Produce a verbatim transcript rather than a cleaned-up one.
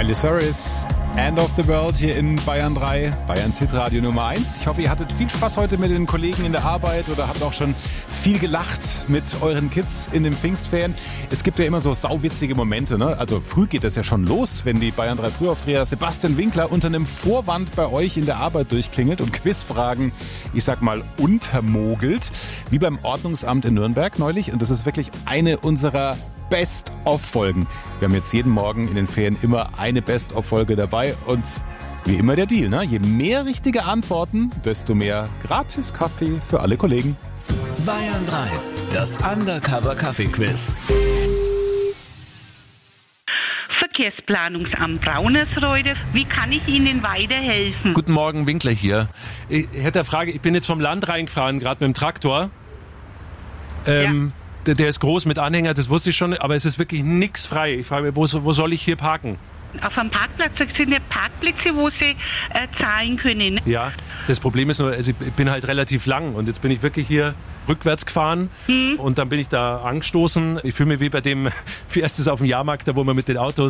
Miley Cyrus, End of the World hier in Bayern drei, Bayerns Hitradio Nummer eins. Ich hoffe, ihr hattet viel Spaß heute mit den Kollegen in der Arbeit oder habt auch schon viel gelacht mit euren Kids in den Pfingstferien. Es gibt ja immer so sauwitzige Momente, ne? Also früh geht das ja schon los, wenn die Bayern drei Frühaufdreher Sebastian Winkler unter einem Vorwand bei euch in der Arbeit durchklingelt und Quizfragen, ich sag mal, untermogelt, wie beim Ordnungsamt in Nürnberg neulich. Und das ist wirklich eine unserer Best-of-Folgen. Wir haben jetzt jeden Morgen in den Ferien immer eine Best-of-Folge dabei und wie immer der Deal, ne? Je mehr richtige Antworten, desto mehr Gratis-Kaffee für alle Kollegen. Bayern drei, das Undercover-Kaffee-Quiz. Verkehrsplanungsamt Braunersreude. Wie kann ich Ihnen weiterhelfen? Guten Morgen, Winkler hier. Ich hätte eine Frage, ich bin jetzt vom Land reingefahren, gerade mit dem Traktor. Ähm, ja. der, der ist groß mit Anhänger, das wusste ich schon, aber es ist wirklich nichts frei. Ich frage mich, wo, wo soll ich hier parken? Auf einem Parkplatz, das sind ja Parkplätze, wo Sie äh, zahlen können. Ne? Ja, das Problem ist nur, also ich bin halt relativ lang und jetzt bin ich wirklich hier rückwärts gefahren mhm. und dann bin ich da angestoßen. Ich fühle mich wie bei dem, wie erstes auf dem Jahrmarkt, da wo man mit den Autos